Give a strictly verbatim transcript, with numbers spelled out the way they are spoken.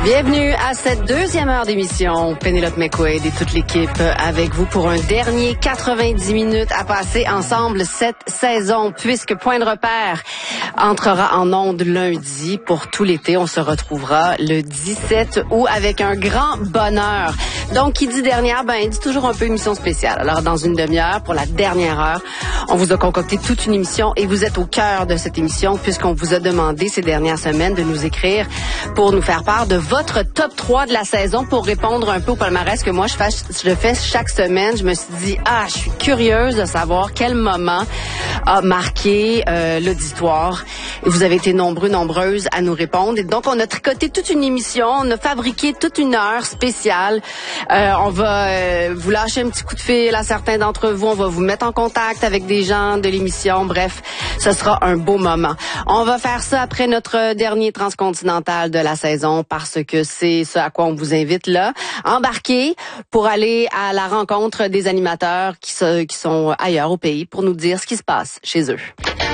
Bienvenue à cette deuxième heure d'émission. Pénélope McQuaid et toute l'équipe avec vous pour un dernier quatre-vingt-dix minutes à passer ensemble cette saison, puisque Point de repère entrera en ondes lundi pour tout l'été. On se retrouvera le dix-sept août avec un grand bonheur. Donc, qui dit dernière, ben, dit toujours un peu émission spéciale. Alors, dans une demi-heure, pour la dernière heure, on vous a concocté toute une émission et vous êtes au cœur de cette émission puisqu'on vous a demandé ces dernières semaines de nous écrire pour nous faire part de votre top trois de la saison pour répondre un peu au palmarès que moi je fais, je fais chaque semaine. Je me suis dit, ah, je suis curieuse de savoir quel moment a marqué euh, l'auditoire. Et vous avez été nombreux, nombreuses à nous répondre. Et donc, on a tricoté toute une émission, on a fabriqué toute une heure spéciale. Euh, on va euh, vous lâcher un petit coup de fil à certains d'entre vous. On va vous mettre en contact avec des gens de l'émission. Bref, ce sera un beau moment. On va faire ça après notre dernier transcontinental de la saison parce que c'est ce à quoi on vous invite là. Embarquez pour aller à la rencontre des animateurs qui, se, qui sont ailleurs au pays pour nous dire ce qui se passe chez eux.